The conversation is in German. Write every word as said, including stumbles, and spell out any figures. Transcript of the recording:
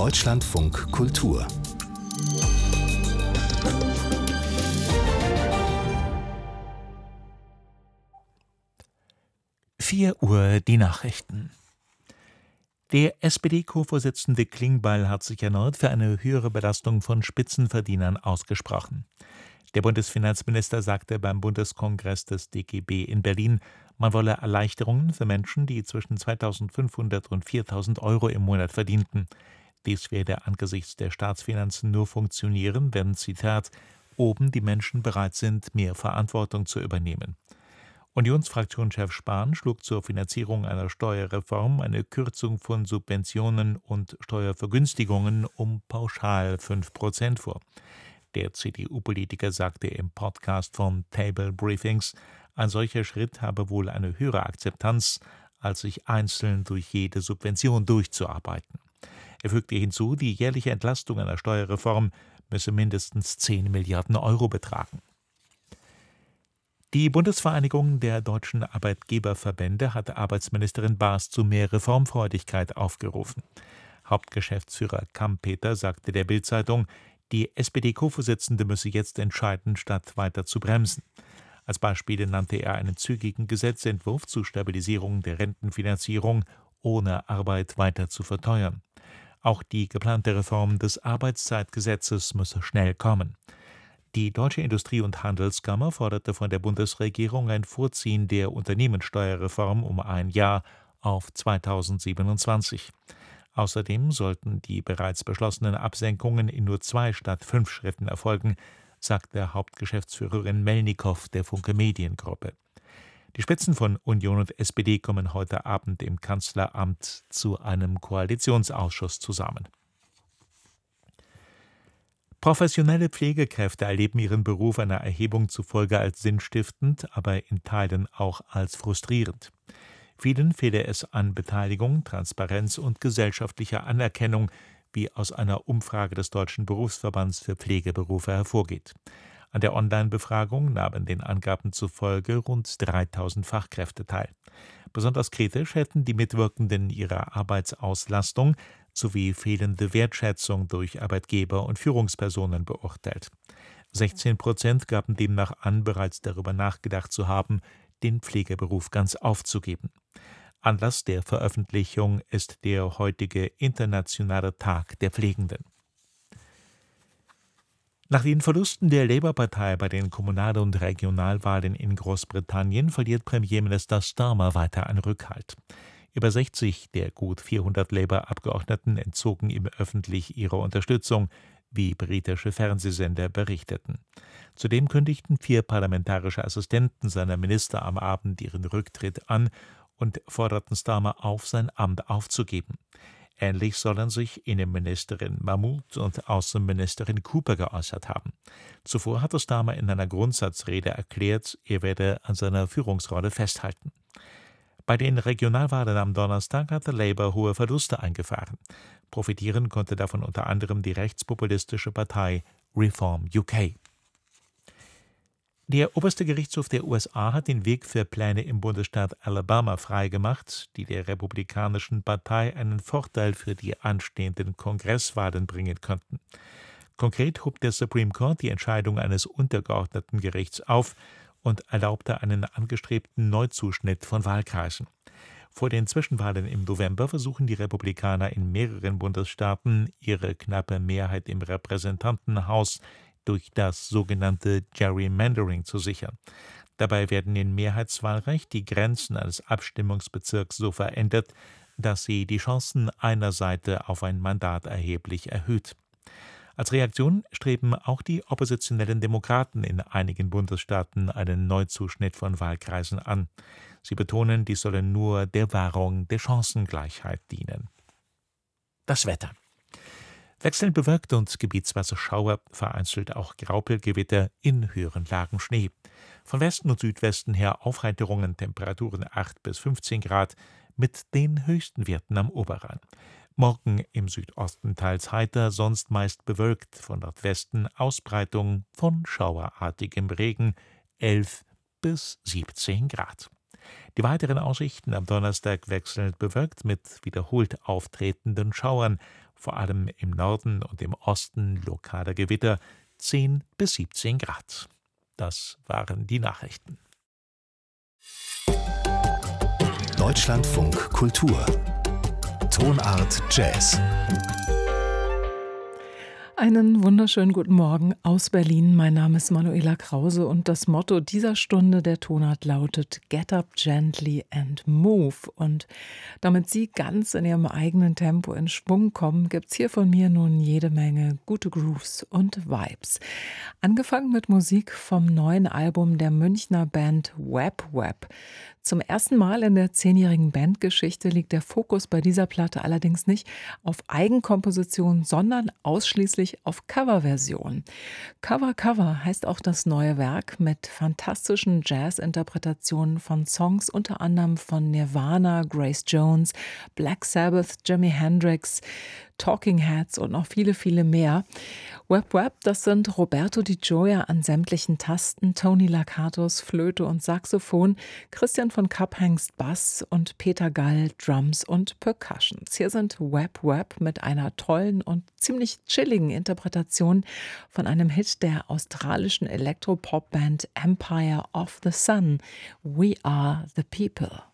Deutschlandfunk Kultur. vier Uhr die Nachrichten. Der S P D-Co-Vorsitzende Klingbeil hat sich erneut für eine höhere Belastung von Spitzenverdienern ausgesprochen. Der Bundesfinanzminister sagte beim Bundeskongress des D G B in Berlin, man wolle Erleichterungen für Menschen, die zwischen zweitausendfünfhundert und viertausend Euro im Monat verdienten. Dies werde angesichts der Staatsfinanzen nur funktionieren, wenn, Zitat, oben die Menschen bereit sind, mehr Verantwortung zu übernehmen. Unionsfraktionschef Spahn schlug zur Finanzierung einer Steuerreform eine Kürzung von Subventionen und Steuervergünstigungen um pauschal fünf Prozent vor. Der C D U-Politiker sagte im Podcast von Table Briefings, ein solcher Schritt habe wohl eine höhere Akzeptanz, als sich einzeln durch jede Subvention durchzuarbeiten. Er fügte hinzu, die jährliche Entlastung einer Steuerreform müsse mindestens zehn Milliarden Euro betragen. Die Bundesvereinigung der deutschen Arbeitgeberverbände hat Arbeitsministerin Baas zu mehr Reformfreudigkeit aufgerufen. Hauptgeschäftsführer Kampeter sagte der Bild-Zeitung, die S P D-Co-Vorsitzende müsse jetzt entscheiden, statt weiter zu bremsen. Als Beispiele nannte er einen zügigen Gesetzentwurf zur Stabilisierung der Rentenfinanzierung, ohne Arbeit weiter zu verteuern. Auch die geplante Reform des Arbeitszeitgesetzes müsse schnell kommen. Die Deutsche Industrie- und Handelskammer forderte von der Bundesregierung ein Vorziehen der Unternehmenssteuerreform um ein Jahr auf zweitausendsiebenundzwanzig. Außerdem sollten die bereits beschlossenen Absenkungen in nur zwei statt fünf Schritten erfolgen, sagte Hauptgeschäftsführerin Melnikow der Funke Mediengruppe. Die Spitzen von Union und S P D kommen heute Abend im Kanzleramt zu einem Koalitionsausschuss zusammen. Professionelle Pflegekräfte erleben ihren Beruf einer Erhebung zufolge als sinnstiftend, aber in Teilen auch als frustrierend. Vielen fehle es an Beteiligung, Transparenz und gesellschaftlicher Anerkennung, wie aus einer Umfrage des Deutschen Berufsverbands für Pflegeberufe hervorgeht. An der Online-Befragung nahmen den Angaben zufolge rund dreitausend Fachkräfte teil. Besonders kritisch hätten die Mitwirkenden ihre Arbeitsauslastung sowie fehlende Wertschätzung durch Arbeitgeber und Führungspersonen beurteilt. sechzehn Prozent gaben demnach an, bereits darüber nachgedacht zu haben, den Pflegeberuf ganz aufzugeben. Anlass der Veröffentlichung ist der heutige Internationale Tag der Pflegenden. Nach den Verlusten der Labour-Partei bei den Kommunal- und Regionalwahlen in Großbritannien verliert Premierminister Starmer weiter an Rückhalt. Über sechzig der gut vierhundert Labour-Abgeordneten entzogen ihm öffentlich ihre Unterstützung, wie britische Fernsehsender berichteten. Zudem kündigten vier parlamentarische Assistenten seiner Minister am Abend ihren Rücktritt an und forderten Starmer auf, sein Amt aufzugeben. Ähnlich sollen sich Innenministerin Mahmood und Außenministerin Cooper geäußert haben. Zuvor hatte Starmer in einer Grundsatzrede erklärt, er werde an seiner Führungsrolle festhalten. Bei den Regionalwahlen am Donnerstag hatte Labour hohe Verluste eingefahren. Profitieren konnte davon unter anderem die rechtspopulistische Partei Reform U K. Der oberste Gerichtshof der U S A hat den Weg für Pläne im Bundesstaat Alabama freigemacht, die der Republikanischen Partei einen Vorteil für die anstehenden Kongresswahlen bringen könnten. Konkret hob der Supreme Court die Entscheidung eines untergeordneten Gerichts auf und erlaubte einen angestrebten Neuzuschnitt von Wahlkreisen. Vor den Zwischenwahlen im November versuchen die Republikaner in mehreren Bundesstaaten, ihre knappe Mehrheit im Repräsentantenhaus durch das sogenannte Gerrymandering zu sichern. Dabei werden in Mehrheitswahlrecht die Grenzen eines Abstimmungsbezirks so verändert, dass sie die Chancen einer Seite auf ein Mandat erheblich erhöht. Als Reaktion streben auch die oppositionellen Demokraten in einigen Bundesstaaten einen Neuzuschnitt von Wahlkreisen an. Sie betonen, dies solle nur der Wahrung der Chancengleichheit dienen. Das Wetter. Wechselnd bewölkt und gebietsweise Schauer, vereinzelt auch Graupelgewitter, in höheren Lagen Schnee. Von Westen und Südwesten her Aufheiterungen, Temperaturen acht bis fünfzehn Grad, mit den höchsten Werten am Oberrhein. Morgen im Südosten teils heiter, sonst meist bewölkt, von Nordwesten Ausbreitung von schauerartigem Regen, elf bis siebzehn Grad. Die weiteren Aussichten am Donnerstag wechselnd bewölkt mit wiederholt auftretenden Schauern, vor allem im Norden und im Osten lokale Gewitter, zehn bis siebzehn Grad. Das waren die Nachrichten. Deutschlandfunk Kultur. Tonart Jazz. Einen wunderschönen guten Morgen aus Berlin. Mein Name ist Manuela Krause und das Motto dieser Stunde der Tonart lautet Get up gently and move. Und damit Sie ganz in Ihrem eigenen Tempo in Schwung kommen, gibt's hier von mir nun jede Menge gute Grooves und Vibes. Angefangen mit Musik vom neuen Album der Münchner Band Web Web. Zum ersten Mal in der zehnjährigen Bandgeschichte liegt der Fokus bei dieser Platte allerdings nicht auf Eigenkomposition, sondern ausschließlich auf Coverversion. Cover Cover heißt auch das neue Werk mit fantastischen Jazz-Interpretationen von Songs unter anderem von Nirvana, Grace Jones, Black Sabbath, Jimi Hendrix, Talking Heads und noch viele, viele mehr. Web Web, das sind Roberto Di Gioia an sämtlichen Tasten, Tony Lakatos Flöte und Saxophon, Christian von Kapphengst Bass und Peter Gall Drums und Percussions. Hier sind Web Web mit einer tollen und ziemlich chilligen Interpretation von einem Hit der australischen Elektropop-Band Empire of the Sun, We Are the People.